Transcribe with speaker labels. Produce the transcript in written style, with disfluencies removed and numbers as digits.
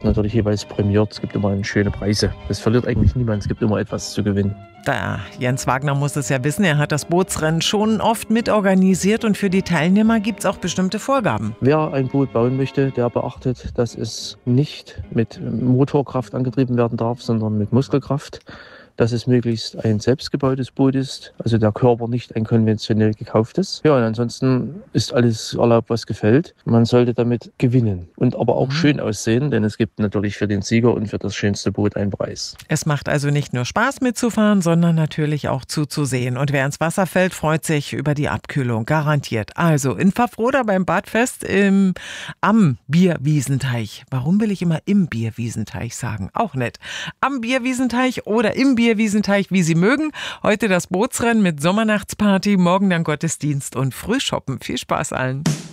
Speaker 1: natürlich jeweils prämiert. Es gibt immer schöne Preise. Das verliert eigentlich niemand. Es gibt immer etwas zu gewinnen.
Speaker 2: Jens Wagner muss es ja wissen, er hat das Bootsrennen schon oft mitorganisiert und für die Teilnehmer gibt es auch bestimmte Vorgaben.
Speaker 1: Wer ein Boot bauen möchte, der beachtet, dass es nicht mit Motorkraft angetrieben werden darf, sondern mit Muskelkraft. Dass es möglichst ein selbstgebautes Boot ist, also der Körper nicht ein konventionell gekauftes. Ja, und ansonsten ist alles erlaubt, was gefällt. Man sollte damit gewinnen und aber auch schön aussehen, denn es gibt natürlich für den Sieger und für das schönste Boot einen Preis.
Speaker 2: Es macht also nicht nur Spaß mitzufahren, sondern natürlich auch zuzusehen. Und wer ins Wasser fällt, freut sich über die Abkühlung, garantiert. Also in Pfaffroda beim Badfest am Bierwiesenteich. Warum will ich immer im Bierwiesenteich sagen? Auch nett. Am Bierwiesenteich oder im Bierwiesenteich, wie Sie mögen. Heute das Bootsrennen mit Sommernachtsparty, morgen dann Gottesdienst und Frühshoppen. Viel Spaß allen.